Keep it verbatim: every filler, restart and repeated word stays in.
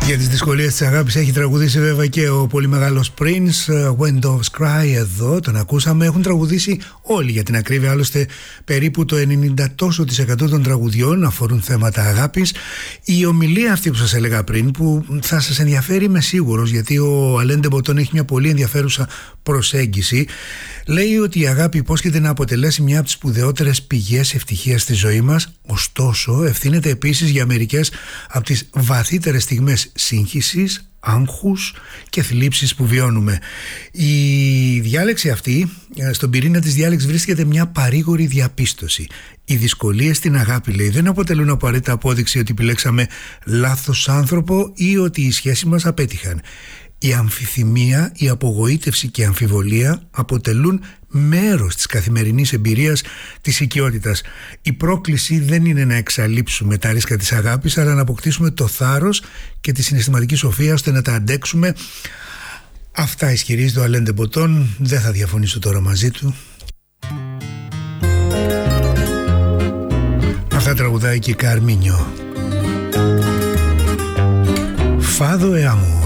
Για τις δυσκολίες της αγάπης έχει τραγουδήσει βέβαια και ο πολύ μεγάλος Prince. When Doves Cry, εδώ τον ακούσαμε. Έχουν τραγουδήσει όλοι για την ακρίβεια, άλλωστε περίπου το ενενήντα τόσο τοις εκατό των τραγουδιών αφορούν θέματα αγάπης. Η ομιλία αυτή που σας έλεγα πριν, που θα σας ενδιαφέρει είμαι σίγουρος, γιατί ο Αλέν ντε Μποτόν έχει μια πολύ ενδιαφέρουσα προσέγγιση, λέει ότι η αγάπη υπόσχεται να αποτελέσει μια από τις σπουδαιότερες πηγές ευτυχίας στη ζωή μας, ωστόσο ευθύνεται επίσης για μερικές από τις βαθύτερες στιγμές σύγχυσης, άγχους και θλίψεις που βιώνουμε. Η διάλεξη αυτή, στον πυρήνα της διάλεξης βρίσκεται μια παρήγορη διαπίστωση. Οι δυσκολίες στην αγάπη, λέει, δεν αποτελούν απαραίτητα απόδειξη ότι επιλέξαμε λάθος άνθρωπο ή ότι οι σχέσεις μας απέτυχαν. Η αμφιθυμία, η απογοήτευση και η αμφιβολία αποτελούν μέρος της καθημερινής εμπειρίας της οικειότητας. Η πρόκληση δεν είναι να εξαλείψουμε τα ρίσκα της αγάπης, αλλά να αποκτήσουμε το θάρρος και τη συναισθηματική σοφία ώστε να τα αντέξουμε. Αυτά ισχυρίζεται ο Αλέν ντε Μποτόν. Δεν θα διαφωνήσω τώρα μαζί του. Αυτά τραγουδάει και η Καρμίνιο. Φάδο εάμου.